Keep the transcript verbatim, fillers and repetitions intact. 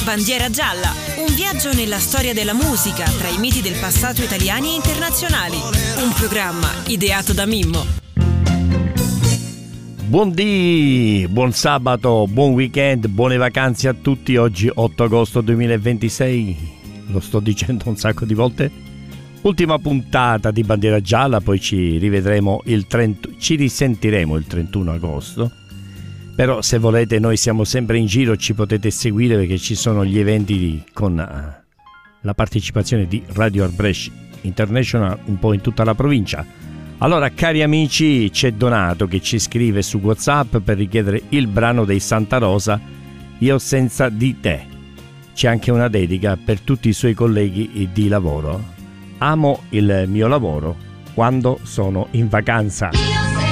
Bandiera Gialla, un viaggio nella storia della musica tra i miti del passato italiani e internazionali. Un programma ideato da Mimmo. Buondì, buon sabato, buon weekend, buone vacanze a tutti. Oggi otto agosto duemilaventisei, lo sto dicendo un sacco di volte. Ultima puntata di Bandiera Gialla, poi ci rivedremo il trenta, ci risentiremo il trentuno agosto. Però se volete noi siamo sempre in giro, ci potete seguire perché ci sono gli eventi di, con uh, la partecipazione di Radio Art Brescia International un po' in tutta la provincia. Allora cari amici, c'è Donato che ci scrive su WhatsApp per richiedere il brano dei Santa Rosa, Io senza di te. C'è anche una dedica per tutti i suoi colleghi di lavoro. Amo il mio lavoro quando sono in vacanza.